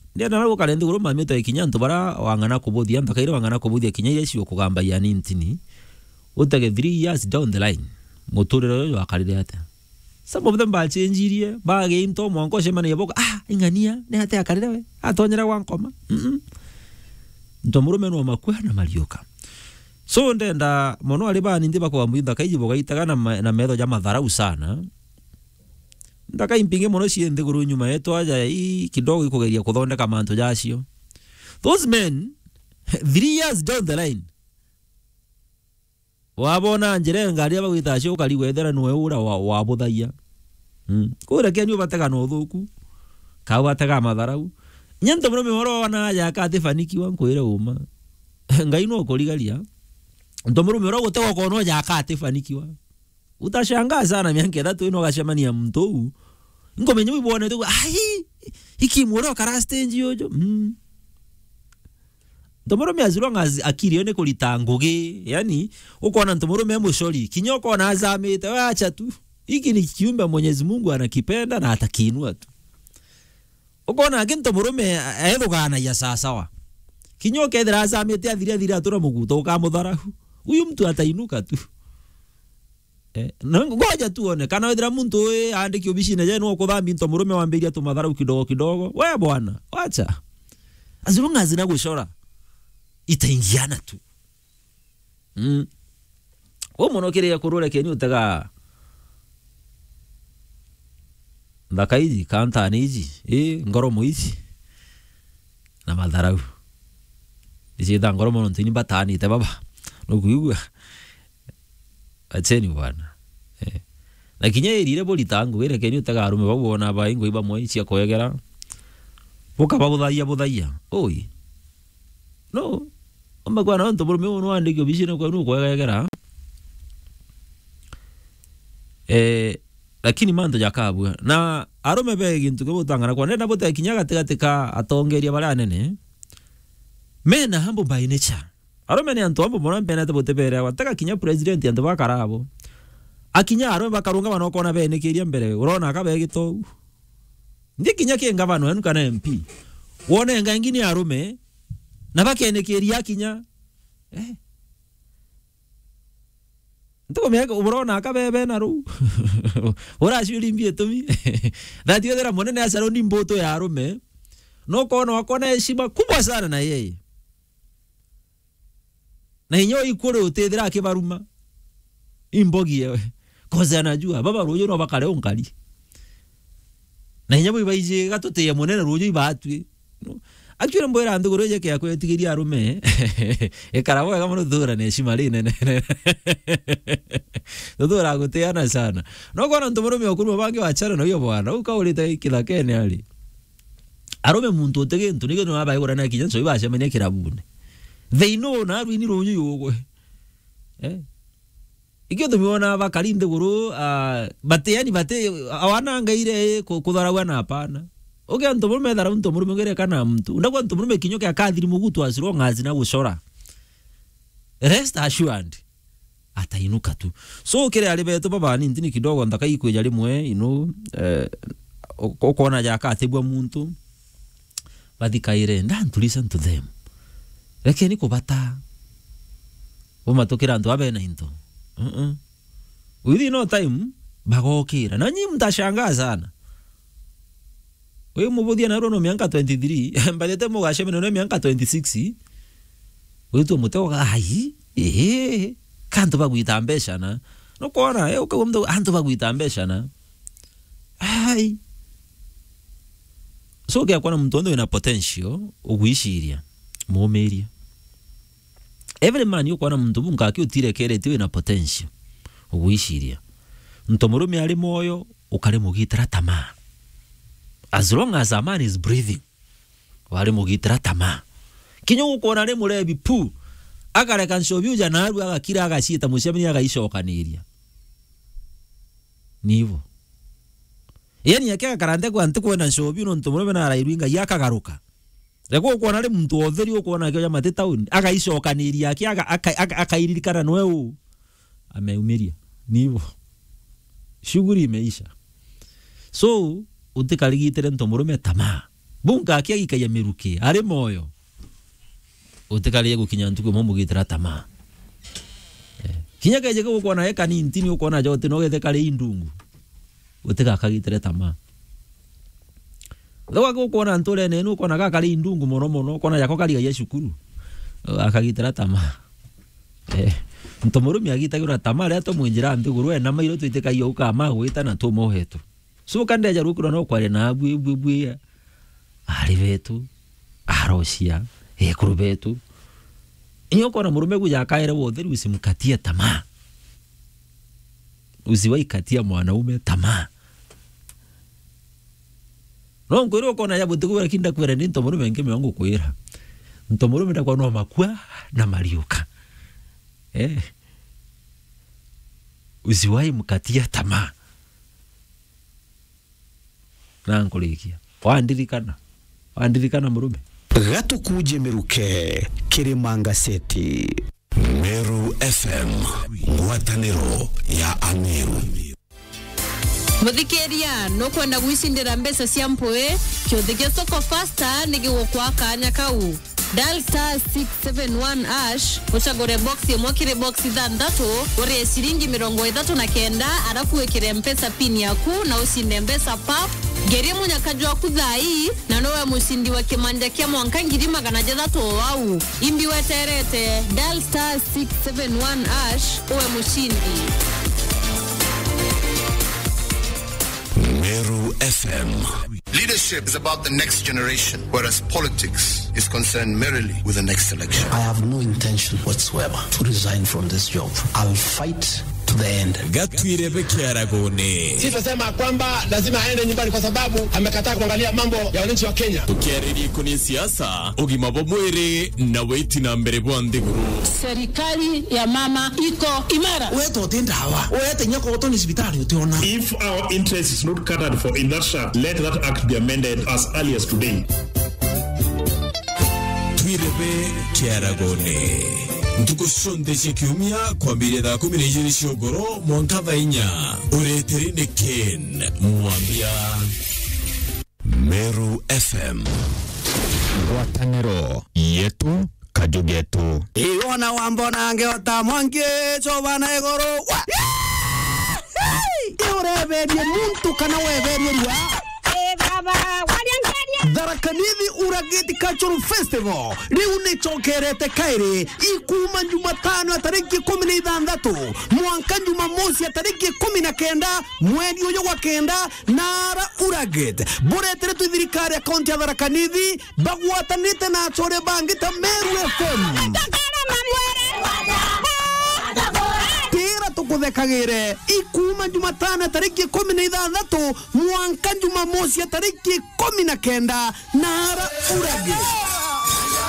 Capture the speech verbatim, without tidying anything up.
ndia na gukare nthiguru mamito ikinya ntu bara wangana kubuthia ntakaire wangana kubuthia kinya ile cio kugamba ya nintini utage three years down the line muturiro yo akarire ata some of them ba change ba ge into monko shema ne boka ah ingania ne ate akarire we atonyera wankoma mm ntomurume no makwa na marioka so ndenda mono ali ba nindi bakwa mwitha kaijibo gaitaga na na metho ya madharau sana ndaka impinge mono cie nthiguru nyuma yetu aja i kidogo ikugeria kuthondeka mantu jacio those men three years down the line wabona njire ngari abagwita cio kari wethera nwe ura wa buthaia mm kure kenyu batega no thuku ka batega madharau nyento muno mihoro wana ya ka tefaniki wankwire uma ngai no kurigaria ndo muno mihoro gutego kono ya ka tefaniki wa utashangaa sana mianke tatu ino gacemania mtu ngomenye wibone tu ai iki muro kara stage yojo mm ntomoro me azuro ngazi akiri ne kulita ngugi yani ukona ntomoro me mushori kinyoko na azamite acha tu iki ni kiumbe Mwenyezi Mungu anakipenda na atakiinua tu ukona agento murume aethugana ya sasawa kinyoke ethira azamite athira athira atura muguto ukamutharahu uyu mtu atainuka tu eh ngoja tuone kana wethira muntu e andiki ubishine je no kuthambi ntomurume wambiria tumatharau kidogo kidogo we bwana acha azurunga zina gushora itaingiana tu mm o mono kire kurure keni utaga ndakaiji kanta niji eh ngoro muizi na madharau ije da ngoro mono ntini batani te baba no kuyugwa acheni bwana eh nakinya irire bolitangu wire keni utaga arume babona ba ingo iba moi cia koyegera boka babudhaia budhaia oi no amba kwa nanto bolo me no ande kyo bishina kwa no koyegera eh lakini mando jakabwa na arume be gintu ko butangana kwa nenda bote kinyaga tegateka atongeria bara nene mena hambo by nature arume ne anto ambo mona pena te bote bere wataka kinya president ando bakarabo akinya arume bakarunga bano kona be ne kiria mbere urona ka be gito ndi kinya ke ngabano enu kana M P wone ngangini arume na bakene kiria kinya eh Ntoko meka ubrona kabebe na ru. Ora shuri mbie tumi. That the other monene asaro ni mboto ya arume. No kono akona heshima kubwa sana na yeye. Na inyo ikore utethera akibaruma. Imbogi yewe. Koza anajua baba rujo no bakare onkali. Na inyo ibaije gatote ya monene rujo ibatwe. Actually mboera nduguro je ke akwetigiria arume e karabo kama no dura ne shimarine ne dura guteana sana no kona ntumuru me okuru bangi wachara no yo bwana ukaulita kila kene ali arume muntu tege ntunige no aba igora na kinyo so ibashe mene kirabune they know na rwini runyu yugo eh ikyo tumiona bakalinde guru bate yani bate awana ngaire kuthara wana hapana oge ntomurume dara ntomurume ngere kana mtu ndakwa ntomurume kinyoke akathiri mugutu asiro ngazi na gushora rest assured atainuka tu so kire ali beto baba ni ntini kidogo ndaka ikweja limwe ino eh okona jaka atebwa muntu badikaire ndantu listen to them lakini kubata umatokera ndo abena into uh uh within no time bagokira nanyi mtashangaa sana wewe mubodia na rono miaka twenty-three mbadete mugashe no miaka twenty-six wewe tu mutego ai eh kanto bagwitambesha na no kona eh ukamdo anto bagwitambesha na ai so ke akona mtondo ina potential ugwishiria mumeria every man yuko na mtu bunga akiutire kere tu ina potential ugwishiria ntomurumi ali moyo ukale mugitira tamaa. As long as a man is breathing, wale mugitira tama. Kinyo ukona ne murebi pu. Akare kansho byuja na aru agakira agashita mushemini agayishokaniria. Nivo. Yani yake karande kwa ntuko na shobyu no ntumurebe na arairinga yakagaruka. Rego ukona le muntu otheri ukona kyo ya mateta uni agayishokaniria yake aga akairirikana nwewe ameumiria. Nivo. Shughuli imeisha. So utikaligitire ntomurume tamaa bunga akia gikaya miruki ari moyo utikali gukinya ntuko mo mugitira tama eh kinya kaje ko kona eka ni ntini ukona jote no gethe kali indungu utika kagitira tama Gawa ko kona ntole nenu kona kali indungu mono mono kona yako kali ya shukuru akagitira tama eh ntomurumi agitagira tama ria to mwinjira nthiguru ena mairo twiteka iyo ukama gwita na to moheto so kande ja rukura no kware na bwi bwi bwi ari betu arosia e kurubetu iyo kona murume kuja kaire wothe usimkatia tama usiwai katia mwanaume tama no ngoro kona ya butuku kinda kwere ni ntomurume ngeme wangu kwira ntomurume ndakwa no makua na mariuka eh usiwai mkatia tama na nkolikia wandirikana wandirikana murume gato kuje meruke Kirimanga Seti Meru F M ngwataniro ya Ameru Muthikeria no kwenda gwicindira mbesa cia mpwe kiothige soko faster nigwo kwa kanya kau dial star six seven one hash uchagore box yemo kire box thandatu ore shilingi mirongo ithatu na kenda arafu wekire mpesa pin yaku na usinde mbesa pap geri munyakajwa kuthai na nowe musindi wa kimanja kia mwanka ngiri magana jathatu wau imbi weterete dial star six seven one hash uwe mushindi Meru F M. Leadership is about the next generation, whereas politics is concerned merely with the next election. I have no intention whatsoever to resign from this job. I'll fight to the end. Gatwirebe Kiaragone. Sisema kwamba lazima aende nyumbani kwa sababu amekataa kuangalia mambo ya wananchi wa Kenya. Ukiariri kuni siasa, ugimabo mwere na weti na mbere bwandiguru. Serikali ya mama iko imara. Weto tenda hawa. Wete nyako otoni hospitali utiona. If our interest is not catered for in that shaft, let that act be amended as early as today. Twirebe Kiaragone. Ntukushonde chikiumia kwa mbire da kumi na ijiri shiogoro mwankava inya ureterine Ken mwambia Meru F M ngwataniro yetu kajugetu Iona wambona ngeota mwange chobana egoro Iureberie muntu kana weberie riwa Eh baba waliangalia Dharakanithi Urageti Cultural Festival riu ni chokerete kaire ikuma Jumatano ya tariki kumi na ithandatu mwanka Jumamosi ya tariki kumi na kenda mwezi uyu wa kenda nara Urageti buretere tu thirikari ya kaunti ya Dharakanithi bagwatanite na achore bangita Meru F M tukuthekagire ikuma Jumatano ya tariki kumi na ithandatu mwanka Jumamosi ya tariki kumi na kenda nara Urageti